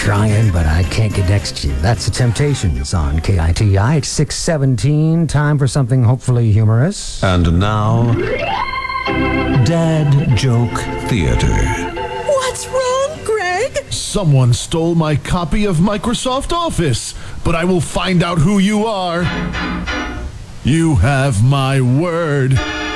Trying, but I can't get next to you. That's The Temptations on KITI. It's 6:17. Time for something hopefully humorous. And now, Dad Joke Theater. What's wrong, Greg? Someone stole my copy of Microsoft Office, but I will find out who you are. You have my word.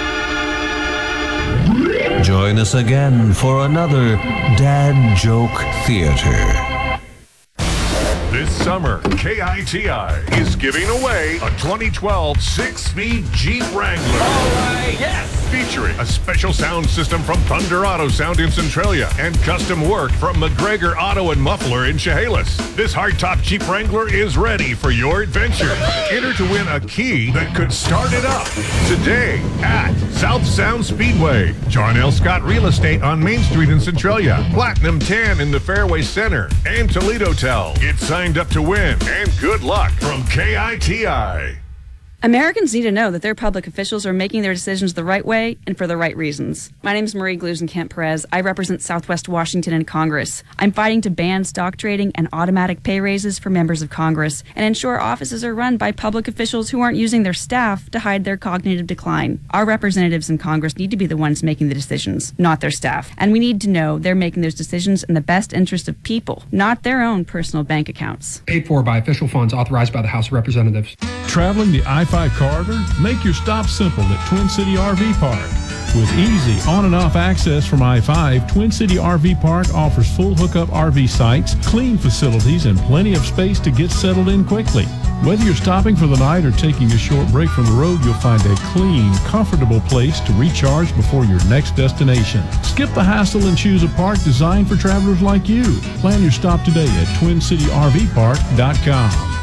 Join us again for another Dad Joke Theater. This summer, KITI is giving away a 2012 6-speed Jeep Wrangler. All right, yes! Featuring a special sound system from Thunder Auto Sound in Centralia and custom work from McGregor Auto and Muffler in Chehalis. This hardtop Jeep Wrangler is ready for your adventure. Enter to win a key that could start it up today at South Sound Speedway, John L. Scott Real Estate on Main Street in Centralia, Platinum Tan in the Fairway Center, and Toledo Tel. Get signed up to win, and good luck from KITI. Americans need to know that their public officials are making their decisions the right way and for the right reasons. My name is Marie Glusenkamp-Perez. I represent Southwest Washington in Congress. I'm fighting to ban stock trading and automatic pay raises for members of Congress and ensure offices are run by public officials who aren't using their staff to hide their cognitive decline. Our representatives in Congress need to be the ones making the decisions, not their staff. And we need to know they're making those decisions in the best interest of people, not their own personal bank accounts. Paid for by official funds authorized by the House of Representatives. Traveling the I-5 corridor? Make your stop simple at Twin City RV Park. With easy on and off access from I-5, Twin City RV Park offers full hookup RV sites, clean facilities, and plenty of space to get settled in quickly. Whether you're stopping for the night or taking a short break from the road, you'll find a clean, comfortable place to recharge before your next destination. Skip the hassle and choose a park designed for travelers like you. Plan your stop today at TwinCityRVPark.com.